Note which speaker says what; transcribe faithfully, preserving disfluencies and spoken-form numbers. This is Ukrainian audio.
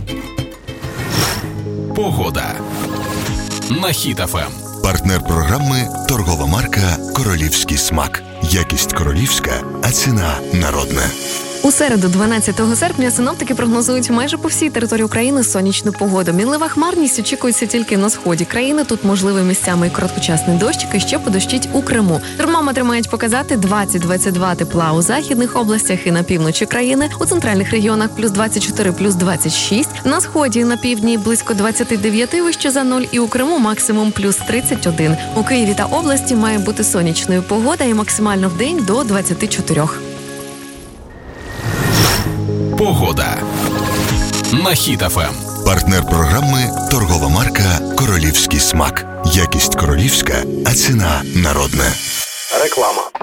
Speaker 1: Погода на Хіт еф ем.
Speaker 2: Партнер програми – торгова марка «Королівський смак». Якість королівська, а ціна народна.
Speaker 3: У середу, дванадцятого серпня, синоптики прогнозують майже по всій території України сонячну погоду. Мінлива хмарність очікується тільки на сході країни. Тут можливий місцями і короткочасний дощик, і ще подощить у Криму. Термометри мають показати двадцять - двадцять два тепла у західних областях і на півночі країни. У центральних регіонах плюс двадцять чотири, плюс двадцять шість. На сході і на півдні близько двадцять дев'ять вище за нуль. І у Криму максимум плюс тридцять один. У Києві та області має бути сонячною погода і максимально в день до двадцять чотири.
Speaker 1: Погода на Хіт еф ем.
Speaker 2: Партнер програми – торгова марка «Королівський смак». Якість королівська, а ціна народна.
Speaker 4: Реклама.